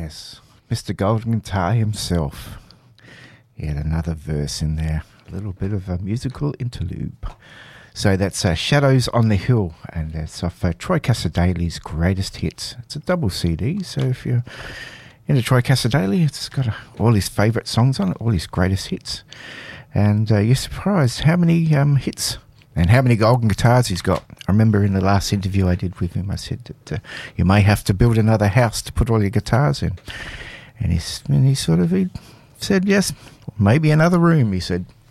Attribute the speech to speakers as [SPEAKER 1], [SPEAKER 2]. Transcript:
[SPEAKER 1] Yes, Mr. Golden Guitar himself. He had another verse in there, a little bit of a musical interlude. So that's Shadows on the Hill, and it's off Troy Cassar-Daley's Greatest Hits. It's a double CD, so if you're into Troy Cassar-Daley, it's got all his favourite songs on it, all his greatest hits. And you're surprised how many hits and how many golden guitars he's got. I remember in the last interview I did with him, I said that you may have to build another house to put all your guitars in. And he said, yes, maybe another room, he said.